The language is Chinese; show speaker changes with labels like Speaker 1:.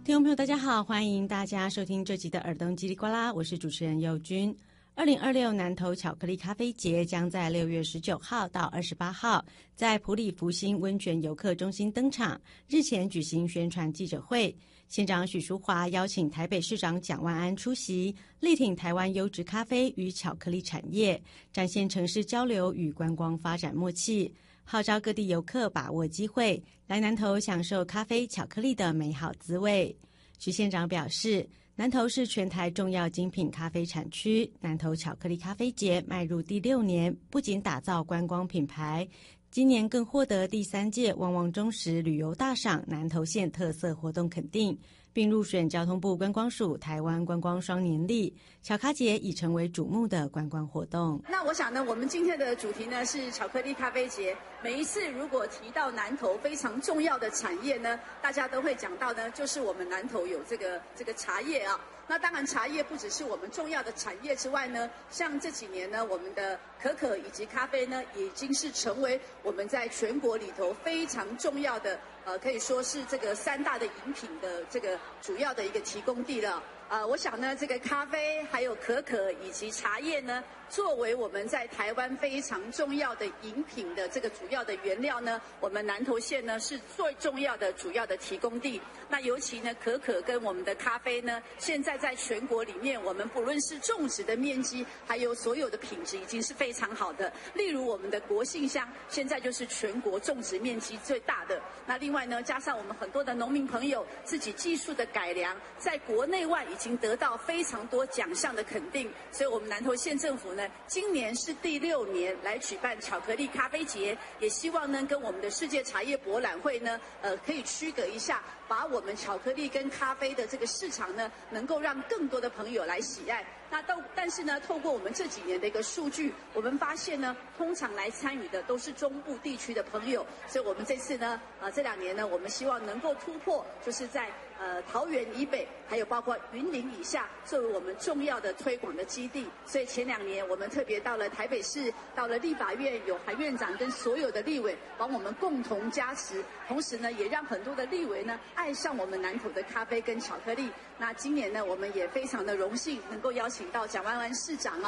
Speaker 1: 听众朋友大家好，欢迎大家收听这集的耳东叽里呱啦，我是主持人佑君。2026南投巧克力咖啡节将在6月19号到28号在埔里福星温泉游客中心登场，日前举行宣传记者会，县长许淑华邀请台北市长蒋万安出席，力挺台湾优质咖啡与巧克力产业，展现城市交流与观光发展默契，号召各地游客把握机会，来南投享受咖啡、巧克力的美好滋味。许县长表示，南投是全台重要精品咖啡产区，南投巧克力咖啡节迈入第6年，不仅打造观光品牌，今年更获得第3届旺旺中时旅游大赏南投县特色活动肯定，并入选交通部观光署台湾观光双年历，巧咖节已成为瞩目的观光活动。
Speaker 2: 那我想呢，我们今天的主题呢是巧克力咖啡节。每一次如果提到南投非常重要的产业呢，大家都会讲到呢，就是我们南投有这个茶叶啊。那当然，茶叶不只是我们重要的产业之外呢，像这几年呢，我们的可可以及咖啡呢，已经是成为我们在全国里头非常重要的，可以说是这个3大的饮品的这个主要的一个提供地了。我想呢，这个咖啡还有可可以及茶叶呢，作为我们在台湾非常重要的饮品的这个主要的原料呢，我们南投县呢是最重要的主要的提供地。那尤其呢，可可跟我们的咖啡呢，现在在全国里面，我们不论是种植的面积，还有所有的品质，已经是非常好的。例如我们的国姓香，现在就是全国种植面积最大的。那另外呢，加上我们很多的农民朋友自己技术的改良，在国内外已经得到非常多奖项的肯定，所以我们南投县政府呢，今年是第6年来举办巧克力咖啡节，也希望呢跟我们的世界茶叶博览会呢，可以区隔一下，把我们巧克力跟咖啡的这个市场呢，能够让更多的朋友来喜爱。但是呢，透过我们这几年的一个数据，我们发现呢，通常来参与的都是中部地区的朋友，所以我们这次呢，这2年呢，我们希望能够突破，就是在桃园以北，还有包括云林以下，作为我们重要的推广的基地。所以前2年我们特别到了台北市，到了立法院，有韩院长跟所有的立委帮我们共同加持，同时呢，也让很多的立委呢爱上我们南投的咖啡跟巧克力。那今年呢，我们也非常的荣幸能够邀请到蒋万安市长